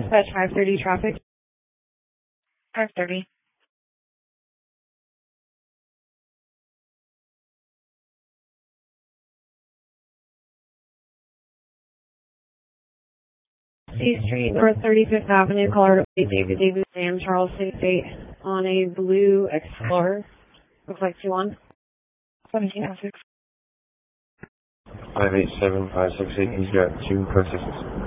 Dispatch 530 traffic. 530. C Street, North 35th Avenue, Colorado, David Davis, and Charles State on a blue Explorer. Looks like 2-1. 1706. 587-568, he's got 2 consistents.